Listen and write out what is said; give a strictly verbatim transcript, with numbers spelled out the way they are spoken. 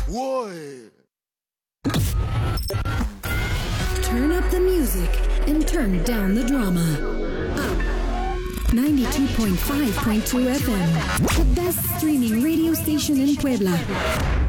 Whoa. Turn up the music and turn down the drama. Up. ninety-two point five point two F M. The best streaming radio station in Puebla.